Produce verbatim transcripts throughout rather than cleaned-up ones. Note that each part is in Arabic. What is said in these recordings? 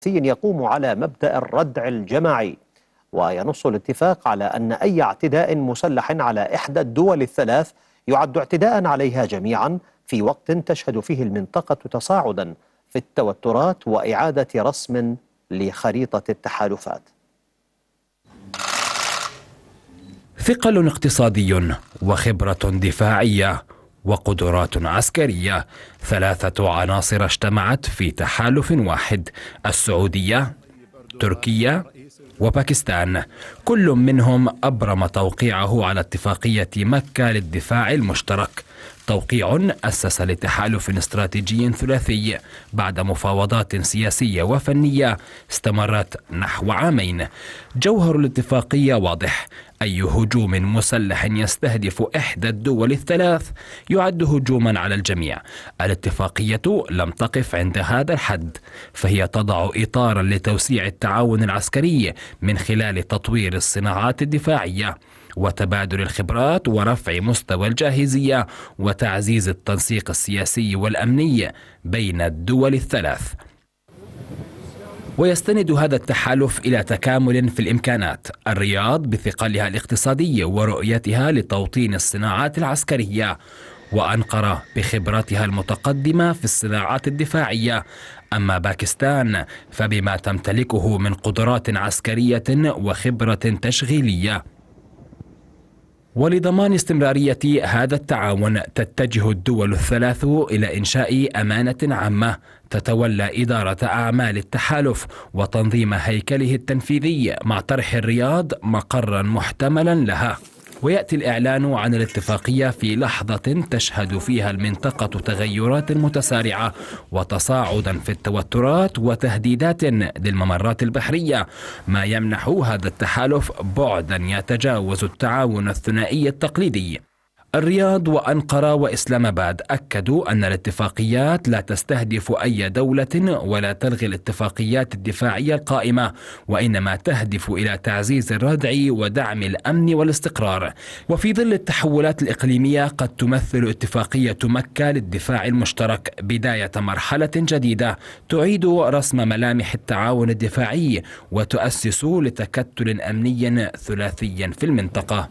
يقوم على مبدأ الردع الجماعي. وينص الاتفاق على أن أي اعتداء مسلح على إحدى الدول الثلاث يعد اعتداء عليها جميعا في وقت تشهد فيه المنطقة تصاعدا في التوترات وإعادة رسم لخريطة التحالفات. ثقل اقتصادي وخبرة دفاعية وقدرات عسكرية، ثلاثة عناصر اجتمعت في تحالف واحد: السعودية، تركيا وباكستان، كل منهم أبرم توقيعه على اتفاقية مكة للدفاع المشترك، توقيع أسس لتحالف استراتيجي ثلاثي بعد مفاوضات سياسية وفنية استمرت نحو عامين. جوهر الاتفاقية واضح: أي هجوم مسلح يستهدف إحدى الدول الثلاث يعد هجوما على الجميع. الاتفاقية لم تقف عند هذا الحد، فهي تضع إطارا لتوسيع التعاون العسكري من خلال تطوير الصناعات الدفاعية وتبادل الخبرات ورفع مستوى الجاهزية وتعزيز التنسيق السياسي والأمني بين الدول الثلاث. ويستند هذا التحالف إلى تكامل في الإمكانات: الرياض بثقلها الاقتصادي ورؤيتها لتوطين الصناعات العسكرية، وأنقرة بخبرتها المتقدمة في الصناعات الدفاعية، أما باكستان فبما تمتلكه من قدرات عسكرية وخبرة تشغيلية. ولضمان استمرارية هذا التعاون تتجه الدول الثلاث إلى إنشاء أمانة عامة تتولى إدارة أعمال التحالف وتنظيم هيكله التنفيذي، مع طرح الرياض مقرا محتملا لها. ويأتي الإعلان عن الاتفاقية في لحظة تشهد فيها المنطقة تغيرات متسارعة وتصاعدا في التوترات وتهديدات للممرات البحرية، ما يمنح هذا التحالف بعدا يتجاوز التعاون الثنائي التقليدي. الرياض وأنقرة وإسلام آباد أكدوا أن الاتفاقيات لا تستهدف أي دولة ولا تلغي الاتفاقيات الدفاعية القائمة، وإنما تهدف إلى تعزيز الردع ودعم الأمن والاستقرار. وفي ظل التحولات الإقليمية قد تمثل اتفاقية مكة للدفاع المشترك بداية مرحلة جديدة تعيد رسم ملامح التعاون الدفاعي وتؤسس لتكتل أمني ثلاثي في المنطقة.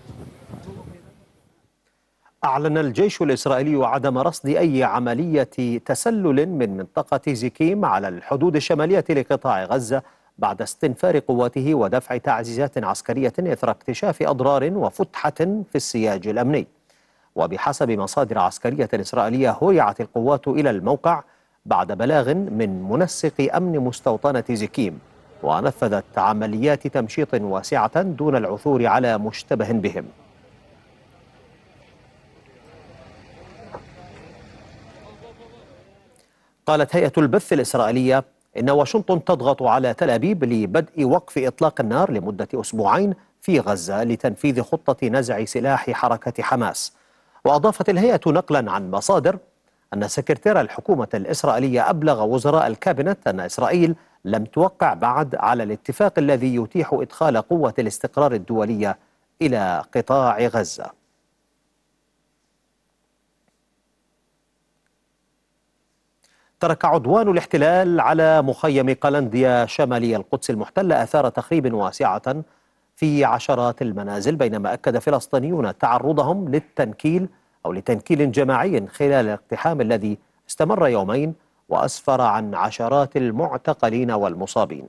أعلن الجيش الإسرائيلي عدم رصد أي عملية تسلل من منطقة زيكيم على الحدود الشمالية لقطاع غزة بعد استنفار قواته ودفع تعزيزات عسكرية إثر اكتشاف أضرار وفتحة في السياج الأمني. وبحسب مصادر عسكرية إسرائيلية هيعت القوات إلى الموقع بعد بلاغ من منسق أمن مستوطنة زيكيم، ونفذت عمليات تمشيط واسعة دون العثور على مشتبه بهم. قالت هيئة البث الإسرائيلية إن واشنطن تضغط على تل أبيب لبدء وقف إطلاق النار لمدة أسبوعين في غزة لتنفيذ خطة نزع سلاح حركة حماس. وأضافت الهيئة نقلا عن مصادر أن سكرتير الحكومة الإسرائيلية أبلغ وزراء الكابينت أن إسرائيل لم توقع بعد على الاتفاق الذي يتيح إدخال قوة الاستقرار الدولية إلى قطاع غزة. ترك عدوان الاحتلال على مخيم قلنديا شمالي القدس المحتلة آثار تخريب واسعة في عشرات المنازل، بينما أكد فلسطينيون تعرضهم للتنكيل أو لتنكيل جماعي خلال الاقتحام الذي استمر يومين وأسفر عن عشرات المعتقلين والمصابين.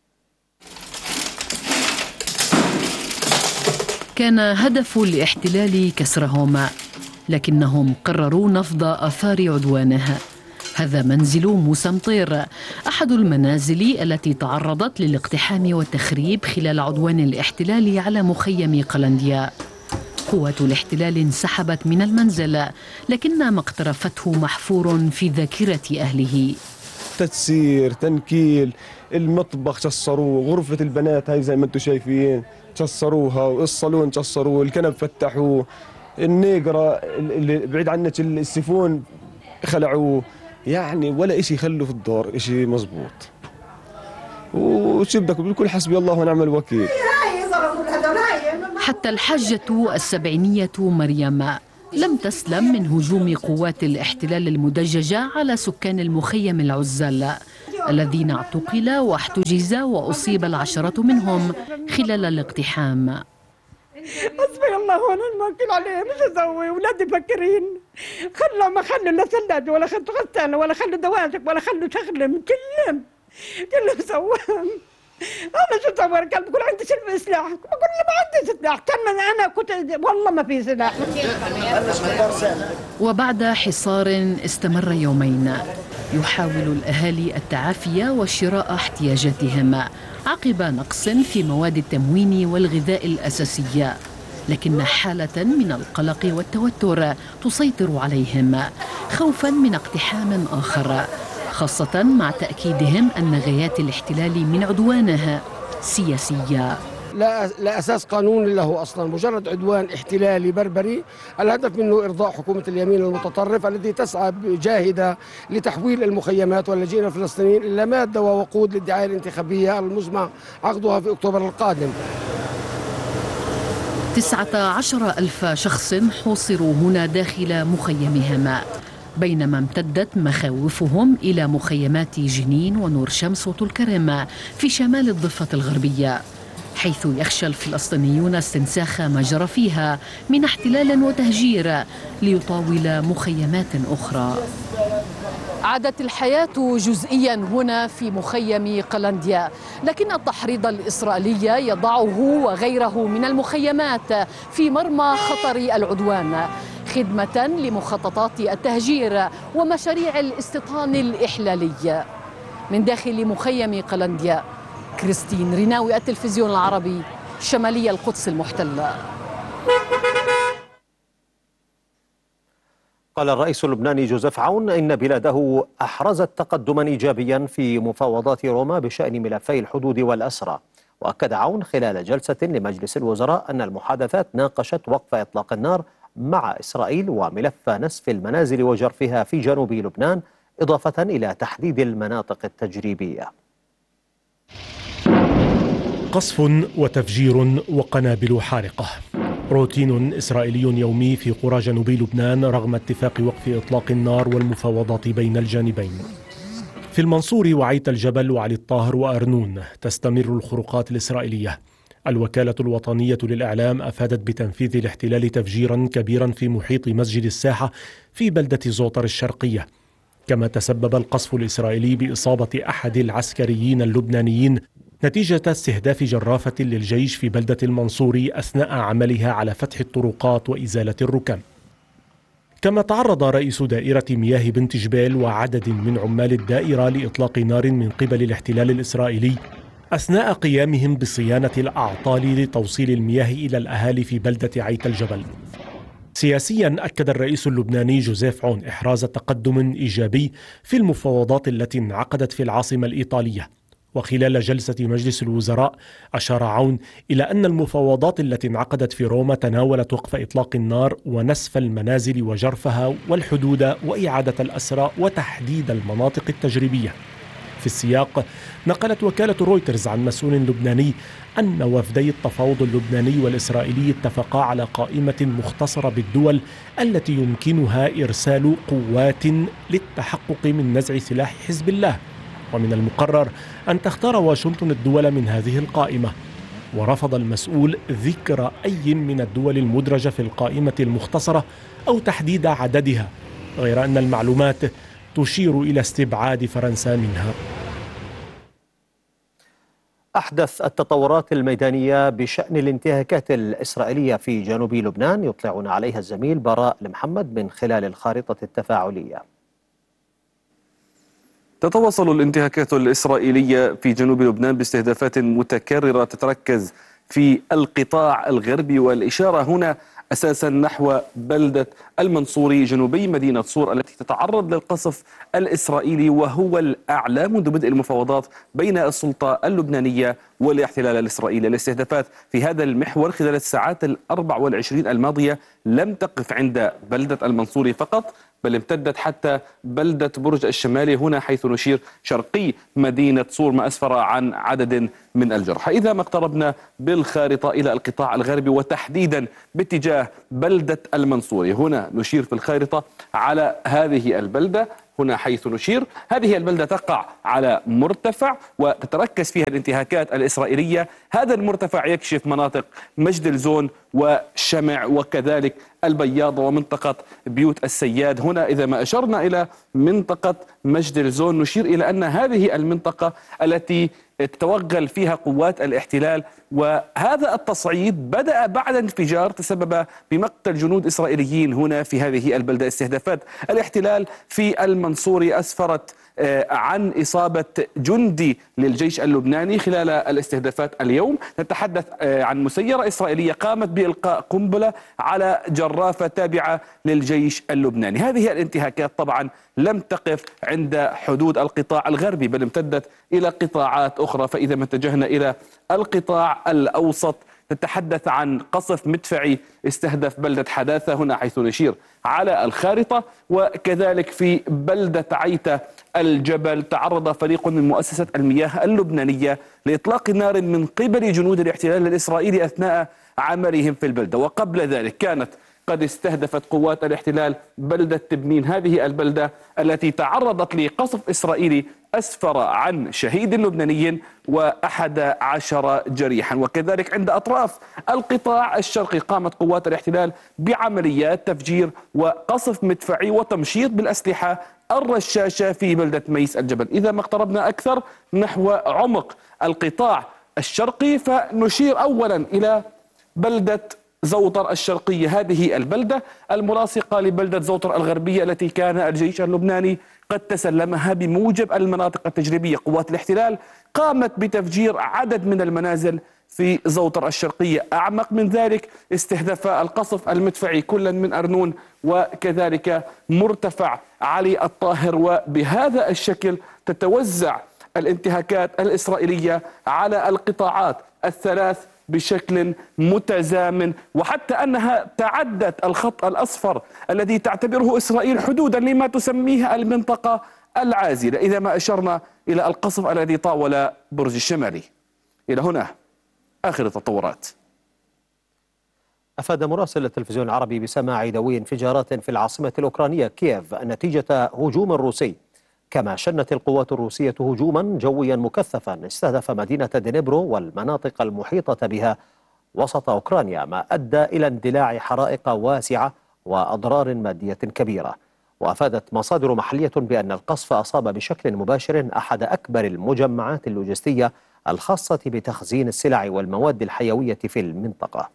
كان هدف الاحتلال كسرهم، لكنهم قرروا نفض آثار عدوانه. هذا منزل موسى مطير، أحد المنازل التي تعرضت للاقتحام والتخريب خلال عدوان الاحتلال على مخيم قلنديا. قوات الاحتلال انسحبت من المنزل، لكن ما اقترفته محفور في ذاكرة أهله. تتسير، تنكيل، المطبخ كسروه، غرفة البنات هاي زي ما انتم شايفين كسروها، والصالون كسروه، الكنب فتحوه، النيقرة اللي بعيد عنك السيفون خلعوه، يعني ولا إشي خلوا في الدار إشي مزبوط. وشو بدك بكل حسبي الله ونعم الوكيل. حتى الحاجة السبعينية مريم لم تسلم من هجوم قوات الاحتلال المدججة على سكان المخيم العزال. الذين اعتقل واحتجز وأصيب العشرة منهم خلال الاقتحام. حسبي الله ونعم الوكيل عليه، مش اسوي؟ اولادي مفكرين خلوا ما خلوا لا ثلاجه ولا خلوا غساله ولا خلوا دواجن ولا خلوا شغله، كلهم كلهم سووهم. انا شو اسوي؟ قلب بقول عندي سلاح، بقول له ما عندي سلاح، كان انا كنت والله ما في سلاح. وبعد حصار استمر يومين يحاول الأهالي التعافي وشراء احتياجاتهم عقب نقص في مواد التموين والغذاء الأساسي، لكن حالة من القلق والتوتر تسيطر عليهم خوفا من اقتحام آخر، خاصة مع تأكيدهم أن غايات الاحتلال من عدوانه سياسية. لا لا أساس قانوني له أصلا، مجرد عدوان احتلالي بربري الهدف منه إرضاء حكومة اليمين المتطرف الذي تسعى جاهدة لتحويل المخيمات واللاجئين الفلسطينيين إلى مادة ووقود للدعاية الانتخابية المزمع عقدها في أكتوبر القادم. تسعة عشر ألف شخص حوصروا هنا داخل مخيمهم، بينما امتدت مخاوفهم إلى مخيمات جنين ونور شمس وطول كرم في شمال الضفة الغربية، حيث يخشى الفلسطينيون استنساخ ما جرى فيها من احتلال وتهجير ليطاول مخيمات أخرى. عادت الحياة جزئيا هنا في مخيم قلنديا، لكن التحريض الإسرائيلي يضعه وغيره من المخيمات في مرمى خطر العدوان، خدمة لمخططات التهجير ومشاريع الاستيطان الإحلالي. من داخل مخيم قلنديا، كريستين ريناوي، التلفزيون العربي، شمالي القدس المحتلة. قال الرئيس اللبناني جوزيف عون إن بلاده أحرزت تقدما إيجابيا في مفاوضات روما بشأن ملفي الحدود والأسرى. وأكد عون خلال جلسة لمجلس الوزراء أن المحادثات ناقشت وقف إطلاق النار مع إسرائيل وملف نسف المنازل وجرفها في جنوب لبنان، إضافة إلى تحديد المناطق التجريبية. قصف وتفجير وقنابل حارقة، روتين إسرائيلي يومي في قرى جنوب لبنان رغم اتفاق وقف إطلاق النار والمفاوضات بين الجانبين. في المنصور وعيت الجبل وعلي الطاهر وأرنون تستمر الخروقات الإسرائيلية. الوكالة الوطنية للإعلام أفادت بتنفيذ الاحتلال تفجيرا كبيرا في محيط مسجد الساحة في بلدة زوطر الشرقية، كما تسبب القصف الإسرائيلي بإصابة أحد العسكريين اللبنانيين نتيجة استهداف جرافة للجيش في بلدة المنصور أثناء عملها على فتح الطرقات وإزالة الركام. كما تعرض رئيس دائرة مياه بنت جبيل وعدد من عمال الدائرة لإطلاق نار من قبل الاحتلال الإسرائيلي أثناء قيامهم بصيانة الأعطال لتوصيل المياه إلى الأهالي في بلدة عيت الجبل. سياسيا أكد الرئيس اللبناني جوزيف عون إحراز تقدم إيجابي في المفاوضات التي انعقدت في العاصمة الإيطالية. وخلال جلسة مجلس الوزراء أشار عون إلى أن المفاوضات التي انعقدت في روما تناولت وقف إطلاق النار ونسف المنازل وجرفها والحدود وإعادة الأسرى وتحديد المناطق التجريبية. في السياق نقلت وكالة رويترز عن مسؤول لبناني أن وفدي التفاوض اللبناني والإسرائيلي اتفقا على قائمة مختصرة بالدول التي يمكنها إرسال قوات للتحقق من نزع سلاح حزب الله، ومن المقرر أن تختار واشنطن الدول من هذه القائمة. ورفض المسؤول ذكر أي من الدول المدرجة في القائمة المختصرة أو تحديد عددها، غير أن المعلومات تشير إلى استبعاد فرنسا منها. أحدث التطورات الميدانية بشأن الانتهاكات الإسرائيلية في جنوب لبنان يطلعنا عليها الزميل براء المحمد من خلال الخارطة التفاعلية. تتواصل الانتهاكات الإسرائيلية في جنوب لبنان باستهدافات متكررة تتركز في القطاع الغربي، والإشارة هنا أساسا نحو بلدة المنصوري جنوبي مدينة صور التي تتعرض للقصف الإسرائيلي، وهو الأعلى منذ بدء المفاوضات بين السلطة اللبنانية والاحتلال الإسرائيلي. الاستهدافات في هذا المحور خلال الساعات الأربع والعشرين الماضية لم تقف عند بلدة المنصوري فقط، بل امتدت حتى بلدة برج الشمالي هنا حيث نشير شرقي مدينة صور، ما أسفر عن عدد من الجرحى. إذا ما اقتربنا بالخارطة إلى القطاع الغربي وتحديدا باتجاه بلدة المنصوري، هنا نشير في الخارطة على هذه البلدة هنا حيث نشير. هذه البلدة تقع على مرتفع وتتركز فيها الانتهاكات الإسرائيلية. هذا المرتفع يكشف مناطق مجد الزون وشمع وكذلك البياضة ومنطقة بيوت السياد. هنا إذا ما أشرنا إلى منطقة مجد الزون نشير إلى أن هذه المنطقة التي تتوغل فيها قوات الاحتلال، وهذا التصعيد بدأ بعد انفجار تسبب بمقتل جنود إسرائيليين هنا في هذه البلدة. استهدافات الاحتلال في المنصورة أسفرت عن إصابة جندي للجيش اللبناني خلال الاستهدافات اليوم. نتحدث عن مسيرة إسرائيلية قامت بإلقاء قنبلة على جرافة تابعة للجيش اللبناني. هذه الانتهاكات طبعا لم تقف عند حدود القطاع الغربي بل امتدت إلى قطاعات أخرى. فإذا ما اتجهنا إلى القطاع الأوسط نتحدث عن قصف مدفعي استهدف بلدة حداثة هنا حيث نشير على الخارطة، وكذلك في بلدة عيتة الجبل تعرض فريق من مؤسسة المياه اللبنانية لإطلاق نار من قبل جنود الاحتلال الإسرائيلي أثناء عملهم في البلدة. وقبل ذلك كانت قد استهدفت قوات الاحتلال بلدة تبنين، هذه البلدة التي تعرضت لقصف إسرائيلي أسفر عن شهيد لبناني وأحد عشر جريحا. وكذلك عند أطراف القطاع الشرقي قامت قوات الاحتلال بعمليات تفجير وقصف مدفعي وتمشيط بالأسلحة الرشاشة في بلدة ميس الجبل. إذا ما اقتربنا أكثر نحو عمق القطاع الشرقي فنشير أولا إلى بلدة زوطر الشرقية، هذه البلدة الملاصقة لبلدة زوطر الغربية التي كان الجيش اللبناني قد تسلمها بموجب المناطق التجريبية. قوات الاحتلال قامت بتفجير عدد من المنازل في زوطر الشرقية. أعمق من ذلك استهدف القصف المدفعي كلا من أرنون وكذلك مرتفع علي الطاهر، وبهذا الشكل تتوزع الانتهاكات الإسرائيلية على القطاعات الثلاث بشكل متزامن، وحتى أنها تعدت الخط الأصفر الذي تعتبره إسرائيل حدودا لما تسميه المنطقة العازلة. إذا ما أشرنا إلى القصف الذي طاول برج الشمالي. إلى هنا آخر التطورات. أفاد مراسل التلفزيون العربي بسماع دوي انفجارات في العاصمة الأوكرانية كييف نتيجة هجوم روسي. كما شنت القوات الروسية هجوما جويا مكثفا استهدف مدينة دنيبرو والمناطق المحيطة بها وسط أوكرانيا، ما أدى إلى اندلاع حرائق واسعة وأضرار مادية كبيرة. وأفادت مصادر محلية بأن القصف أصاب بشكل مباشر أحد أكبر المجمعات اللوجستية الخاصة بتخزين السلع والمواد الحيوية في المنطقة.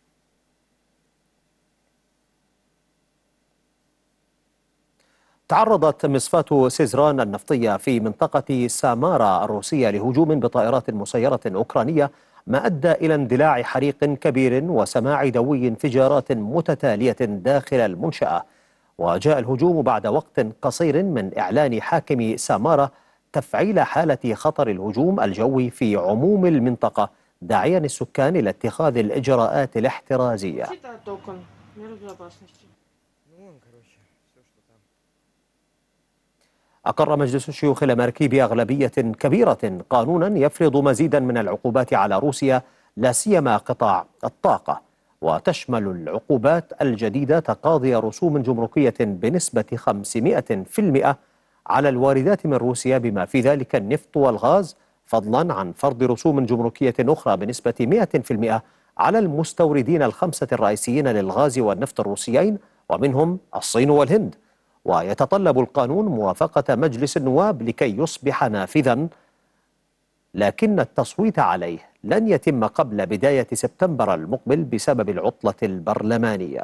تعرضت مصفاة سيزران النفطية في منطقة سامارا الروسية لهجوم بطائرات مسيرة أوكرانية، ما أدى إلى اندلاع حريق كبير وسماع دوي انفجارات متتالية داخل المنشأة. وجاء الهجوم بعد وقت قصير من إعلان حاكم سامارا تفعيل حالة خطر الهجوم الجوي في عموم المنطقة، داعيا السكان إلى اتخاذ الإجراءات الاحترازية. أقر مجلس الشيوخ الأمريكي بأغلبية كبيرة قانونا يفرض مزيدا من العقوبات على روسيا لا سيما قطاع الطاقة، وتشمل العقوبات الجديدة تقاضي رسوم جمركية بنسبة خمسمائة بالمئة على الواردات من روسيا بما في ذلك النفط والغاز، فضلا عن فرض رسوم جمركية أخرى بنسبة مائة بالمئة على المستوردين الخمسة الرئيسيين للغاز والنفط الروسيين ومنهم الصين والهند. ويتطلب القانون موافقة مجلس النواب لكي يصبح نافذا، لكن التصويت عليه لن يتم قبل بداية سبتمبر المقبل بسبب العطلة البرلمانية.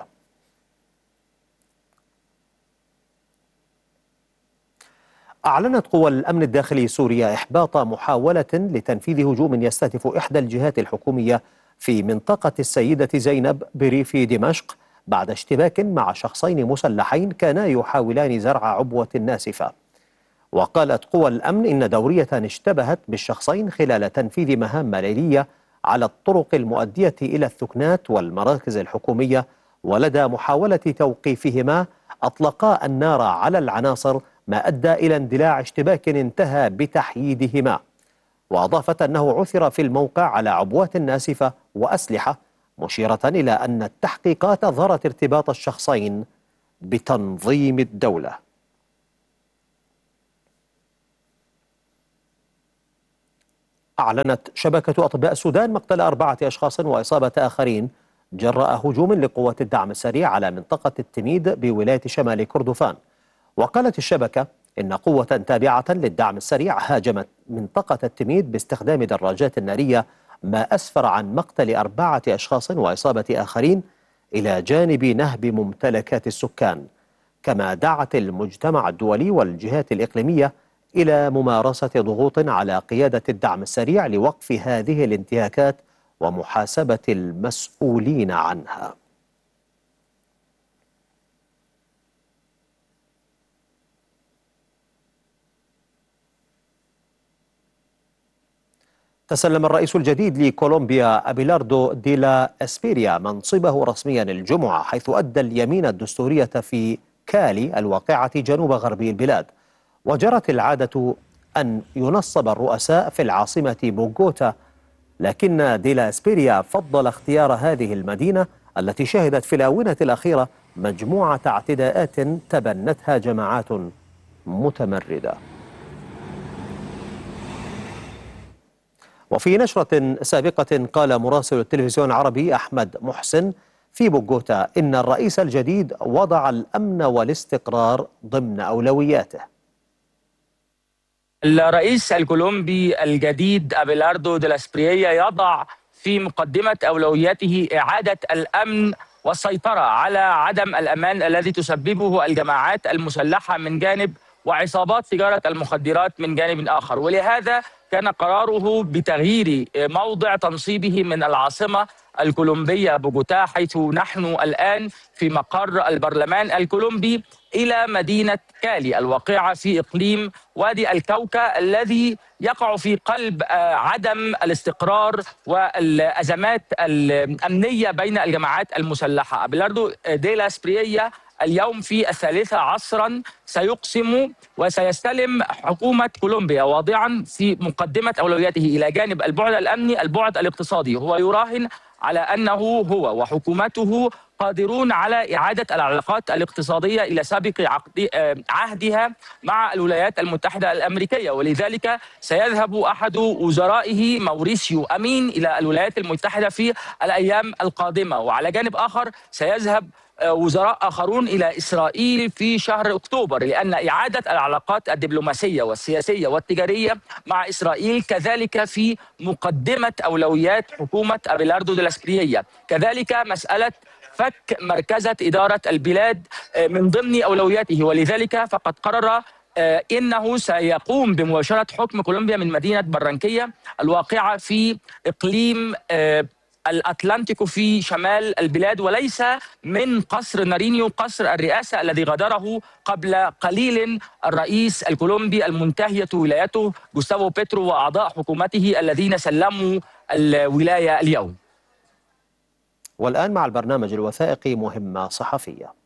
أعلنت قوى الأمن الداخلي سوريا إحباط محاولة لتنفيذ هجوم يستهدف إحدى الجهات الحكومية في منطقة السيدة زينب بريف دمشق بعد اشتباك مع شخصين مسلحين كانا يحاولان زرع عبوة ناسفة. وقالت قوى الأمن إن دورية اشتبهت بالشخصين خلال تنفيذ مهام ليلية على الطرق المؤدية إلى الثكنات والمراكز الحكومية، ولدى محاولة توقيفهما أطلقا النار على العناصر ما أدى إلى اندلاع اشتباك انتهى بتحييدهما. وأضافت أنه عثر في الموقع على عبوات ناسفة وأسلحة، مشيرة إلى أن التحقيقات أظهرت ارتباط الشخصين بتنظيم الدولة. أعلنت شبكة أطباء السودان مقتل أربعة أشخاص وإصابة آخرين جراء هجوم لقوات الدعم السريع على منطقة التميد بولاية شمال كردفان. وقالت الشبكة إن قوة تابعة للدعم السريع هاجمت منطقة التميد باستخدام دراجات نارية، ما أسفر عن مقتل أربعة أشخاص وإصابة آخرين إلى جانب نهب ممتلكات السكان. كما دعت المجتمع الدولي والجهات الإقليمية إلى ممارسة ضغوط على قيادة الدعم السريع لوقف هذه الانتهاكات ومحاسبة المسؤولين عنها. تسلم الرئيس الجديد لكولومبيا أبيلاردو ديلا إسبيريا منصبه رسميا الجمعة، حيث أدى اليمين الدستورية في كالي الواقعة جنوب غربي البلاد. وجرت العادة أن ينصب الرؤساء في العاصمة بوغوتا، لكن ديلا إسبيريا فضل اختيار هذه المدينة التي شهدت في الآونة الأخيرة مجموعة اعتداءات تبنتها جماعات متمردة. وفي نشرة سابقة قال مراسل التلفزيون العربي أحمد محسن في بوغوتا إن الرئيس الجديد وضع الأمن والاستقرار ضمن أولوياته. الرئيس الكولومبي الجديد أبيلاردو ديلا إسبريا يضع في مقدمة أولوياته إعادة الأمن والسيطرة على عدم الأمان الذي تسببه الجماعات المسلحة من جانب وعصابات تجارة المخدرات من جانب آخر. ولهذا كان قراره بتغيير موضع تنصيبه من العاصمة الكولومبية بوغوتا، حيث نحن الآن في مقر البرلمان الكولومبي، إلى مدينة كالي الواقعة في إقليم وادي الكوكا الذي يقع في قلب عدم الاستقرار والأزمات الأمنية بين الجماعات المسلحة. أبيلاردو ديلا إسبريا اليوم في الثالثة عصرا سيقسم وسيستلم حكومة كولومبيا، واضعا في مقدمة أولوياته إلى جانب البعد الأمني البعد الاقتصادي. هو يراهن على أنه هو وحكومته قادرون على إعادة العلاقات الاقتصادية إلى سابق عهدها مع الولايات المتحدة الأمريكية، ولذلك سيذهب أحد وزرائه موريسيو أمين إلى الولايات المتحدة في الأيام القادمة. وعلى جانب آخر سيذهب وزراء آخرون إلى إسرائيل في شهر أكتوبر، لأن إعادة العلاقات الدبلوماسية والسياسية والتجارية مع إسرائيل كذلك في مقدمة أولويات حكومة أبيلاردو ديلا إسبريا. كذلك مسألة فك مركزة إدارة البلاد من ضمن أولوياته، ولذلك فقد قرر إنه سيقوم بمباشرة حكم كولومبيا من مدينة برانكية الواقعة في إقليم الأطلنطيكو في شمال البلاد، وليس من قصر نارينيو قصر الرئاسة الذي غادره قبل قليل الرئيس الكولومبي المنتهية ولايته جوستافو بيترو وأعضاء حكومته الذين سلموا الولاية اليوم. والآن مع البرنامج الوثائقي مهمة صحفية.